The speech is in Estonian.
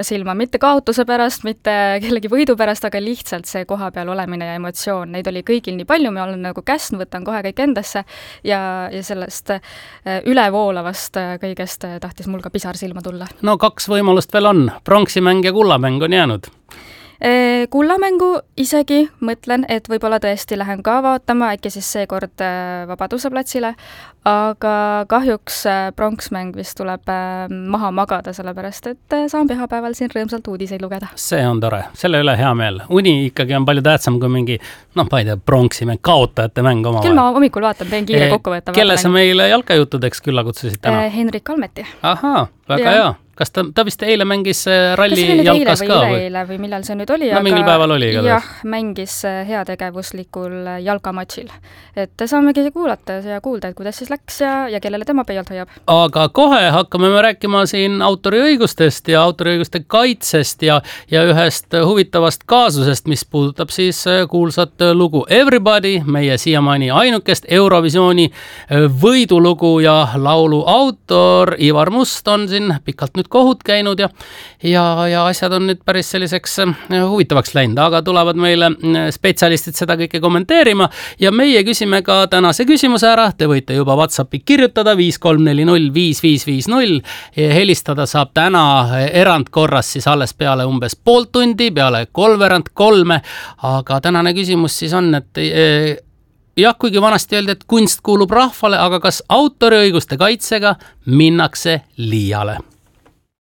silma, mitte kaotuse pärast, mitte kellegi võidu pärast, aga lihtsalt see koha peal olemine ja emotsioon, neid oli kõigil nii palju, ma olen nagu käsn, võtan kohe kõik endasse ja sellest ülevoolavast kõigest tahtis mul ka pisar silma tulla. No 2 võimalust veel on, pronksimäng ja kullamäng on jäänud. Kullamängu isegi mõtlen, et võib-olla tõesti lähen ka vaatama, äkki siis seekord Vabaduse platsile, aga kahjuks pronksmäng vist tuleb maha magada, sellepärast et saan pühapäeval siin rõõmsalt uudiseid lugeda. See on tore, selle üle hea meel. Uni ikkagi on palju tähtsam kui mingi, ma ei tea, pronksimäng, kaotajate mäng oma. Küll ma hommikul vaatan, teen kiire kokkuvõtta. Kelle sa meile jalkajuttudeks külla kutsusid täna? Henrik Kalmeti. Ahaa, väga hea. Kas ta vist eile mängis ralli jalkas ka? Kas eile või millal see nüüd oli? No mingil päeval oli ka. Jah, mängis heategevuslikul jalkamatšil. Et saamegi kuulata ja kuulda, et kuidas siis läks ja kellele tema peialt hoiab. Aga kohe hakkame me rääkima siin autoriõigustest ja autoriõiguste kaitsest ja ühest huvitavast kaasusest, mis puudutab siis kuulsat lugu Everybody, meie siiamaani ainukest Eurovisiooni võidulugu ja laulu autor Ivar Must on siin pikalt nüüd kohut käinud ja asjad on nüüd päris selliseks huvitavaks läinud, aga tulevad meile spetsialistid seda kõike kommenteerima ja meie küsime ka tänase küsimuse ära, te võite juba WhatsAppi kirjutada 53405550, helistada saab täna erandkorras siis alles peale umbes pool tundi, peale 2:kolm, aga tänane küsimus siis on, et jah, kuigi vanasti öeldi, et kunst kuulub rahvale, aga kas autoriõiguste kaitsega minnakse liiale?